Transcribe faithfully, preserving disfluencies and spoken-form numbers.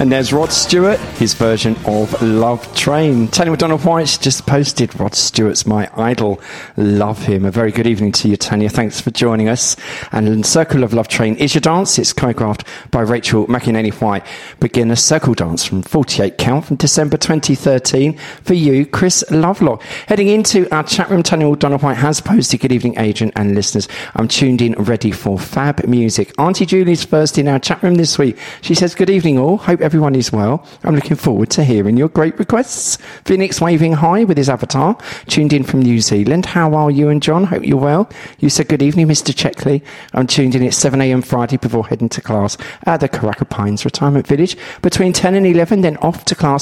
And there's Rod Stewart, his version of Love Train. Tanya McDonald-White just posted Rod Stewart's My Idol. Love him. A very good evening to you, Tanya. Thanks for joining us. And Circle of Love Train is your dance. It's choreographed by Rachel McInerney-White. Beginner circle dance from forty-eight count from December twenty thirteen for you, Chris Lovelock. Heading into our chat room, Tanya McDonald-White has posted, good evening, Adrian and listeners. I'm tuned in ready for fab music. Auntie Julie's first in our chat room this week. She says, good evening all. Hope everyone is well. I'm looking forward to hearing your great requests. Phoenix waving hi with his avatar. Tuned in from New Zealand. How are you and John? Hope you're well. You said good evening, Mister Checkley. I'm tuned in at seven a.m. Friday before heading to class at the Karaka Pines Retirement Village. Between ten and eleven, then off to class